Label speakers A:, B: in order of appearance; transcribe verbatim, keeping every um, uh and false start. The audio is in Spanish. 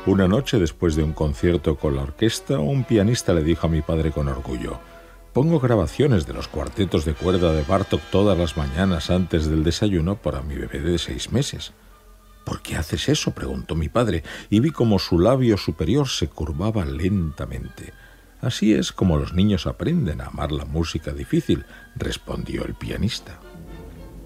A: Una noche, después de un concierto con la orquesta, un pianista le dijo a mi padre con orgullo: «Pongo grabaciones de los cuartetos de cuerda de Bartók todas las mañanas antes del desayuno para mi bebé de seis meses». «¿Por qué haces eso?», preguntó mi padre, y vi como su labio superior se curvaba lentamente. «Así es como los niños aprenden a amar la música difícil», respondió el pianista.